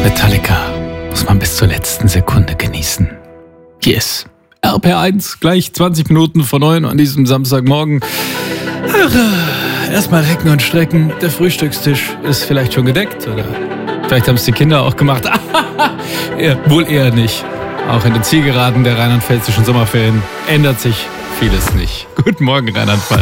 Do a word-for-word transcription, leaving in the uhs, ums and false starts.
Metallica muss man bis zur letzten Sekunde genießen. Yes. R P R eins, gleich zwanzig Minuten vor neun an diesem Samstagmorgen. Ach, erstmal recken und strecken. Der Frühstückstisch ist vielleicht schon gedeckt, oder vielleicht haben es die Kinder auch gemacht. ja, wohl eher nicht. Auch in den Zielgeraden der rheinland-pfälzischen Sommerferien ändert sich vieles nicht. Guten Morgen, Rheinland-Pfalz.